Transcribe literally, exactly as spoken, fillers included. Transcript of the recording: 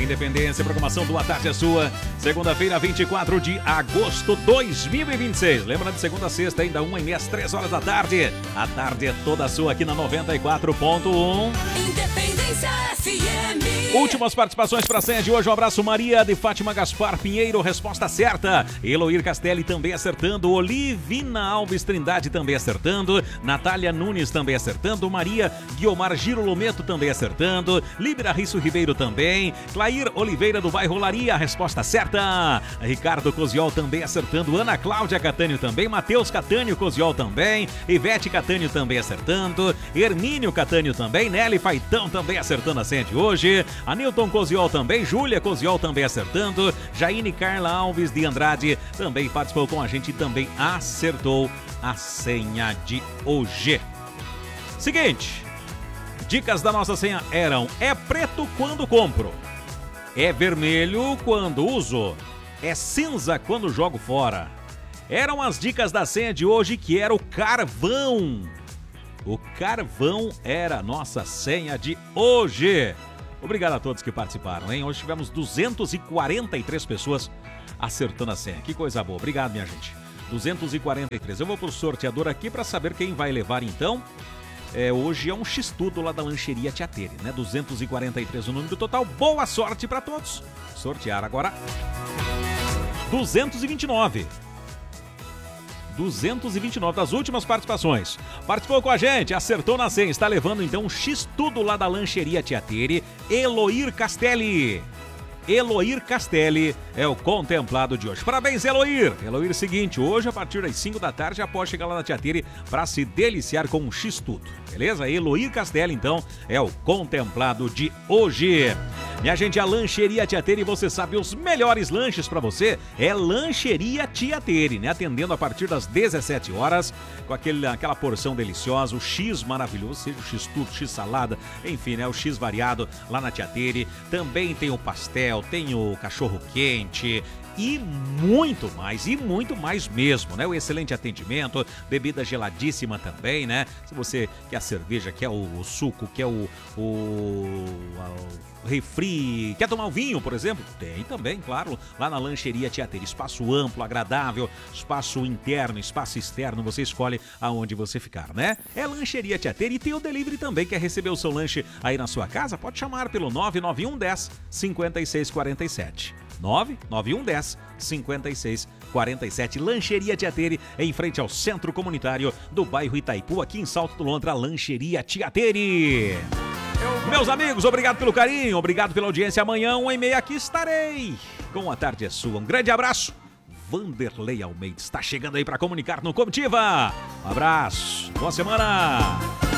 Independência, programação do A Tarde é Sua. Segunda-feira, vinte e quatro de agosto de dois mil e vinte e seis. Lembra de segunda a sexta, ainda uma e meia às três horas da tarde. A tarde é toda sua aqui na noventa e quatro ponto um. Independência F M. Últimas participações para a senha de hoje. Um abraço, Maria de Fátima Gaspar Pinheiro, resposta certa. Eloir Castelli também acertando. Olivina Alves Trindade também acertando. Natália Nunes também acertando. Maria Guiomar Giro Lometo também acertando. Libra Risso Ribeiro também. Clair Oliveira do bairro Laria, resposta certa. Ricardo Coziol também acertando. Ana Cláudia Catânio também. Matheus Catânio Coziol também. Ivete Catânio também acertando. Hermínio Catânio também. Nelly Faitão também acertando a senha de hoje. Anilton Coziol também, Júlia Coziol também acertando, Jaine Carla Alves de Andrade também participou com a gente e também acertou a senha de hoje. Seguinte, dicas da nossa senha eram: é preto quando compro, é vermelho quando uso, é cinza quando jogo fora. Eram as dicas da senha de hoje, que era o carvão. O carvão era a nossa senha de hoje. Obrigado a todos que participaram, hein? Hoje tivemos duzentas e quarenta e três pessoas acertando a senha. Que coisa boa. Obrigado, minha gente. duzentas e quarenta e três. Eu vou pro sorteador aqui para saber quem vai levar, então. É, hoje é um X-Tudo lá da Lancheria Tiateri, né? duzentos e quarenta e três o número total. Boa sorte para todos. Sortear agora. duzentos e vinte e nove. duzentos e vinte e nove das últimas participações. Participou com a gente, acertou na senha. Está levando então um X-Tudo lá da Lancheria Tiateri. Eloir Castelli. Eloir Castelli é o contemplado de hoje. Parabéns, Eloir. Eloir, seguinte, hoje a partir das cinco da tarde já pode chegar lá na Tiateri para se deliciar com um X-Tudo. Beleza? Eloir Castelli, então, é o contemplado de hoje. Minha gente, a Lancheria Tiateri, você sabe, os melhores lanches para você é Lancheria Tiateri, né? Atendendo a partir das dezessete horas, com aquele, aquela porção deliciosa, o X maravilhoso, seja o X-Tudo, X-salada, enfim, né? O X variado lá na Tiateri. Também tem o pastel, tem o cachorro quente e muito mais, e muito mais mesmo, né? O excelente atendimento, bebida geladíssima também, né? Se você quer a cerveja, quer o, o suco, quer o, o, o refri, quer tomar um vinho, por exemplo? Tem também, claro, lá na Lancheria Tiateri. Espaço amplo, agradável, espaço interno, espaço externo, você escolhe aonde você ficar, né? É Lancheria Tiateri e tem o delivery também. Quer receber o seu lanche aí na sua casa? Pode chamar pelo nove nove um um zero cinco seis quatro sete. nove nove um um zero cinco seis quatro sete. Lancheria Tiateri, em frente ao Centro Comunitário do bairro Itaipu, aqui em Salto do Lontra. Lancheria Tiateri. Meus amigos, obrigado pelo carinho, obrigado pela audiência. Amanhã, uma e meia, aqui estarei com A Tarde é Sua. Um grande abraço. Vanderlei Almeida está chegando aí para comunicar no Comitiva. Um abraço, boa semana.